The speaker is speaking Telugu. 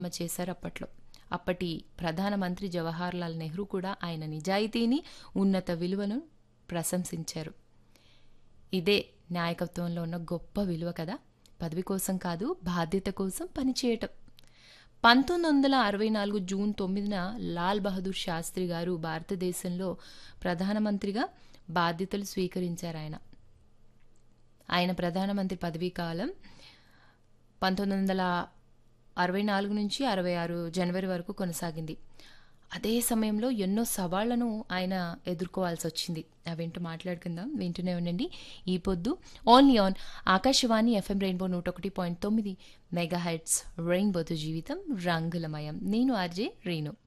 చేశారు అప్పట్లో. అప్పటి ప్రధానమంత్రి జవహర్లాల్ నెహ్రూ కూడా ఆయన నిజాయితీని, ఉన్నత విలువను ప్రశంసించారు. ఇదే నాయకత్వంలో ఉన్న గొప్ప విలువ కదా. పదవి కోసం కాదు, బాధ్యత కోసం పనిచేయటం. 1964 జూన్ 9న లాల్ బహదూర్ శాస్త్రి గారు భారతదేశంలో ప్రధానమంత్రిగా బాధ్యతలు స్వీకరించారు. ఆయన ప్రధానమంత్రి పదవీ కాలం 1964 నుంచి 66 జనవరి వరకు కొనసాగింది. అదే సమయంలో ఎన్నో సవాళ్లను ఆయన ఎదుర్కోవాల్సి వచ్చింది. అవేంటో మాట్లాడుకుందాం. వింటూనే ఉండండి ఈ పొద్దు only on Akashvani FM rainbow 101.9 megahertz. రెయిన్బోతో జీవితం రంగులమయం. నేను ఆర్జే రీను.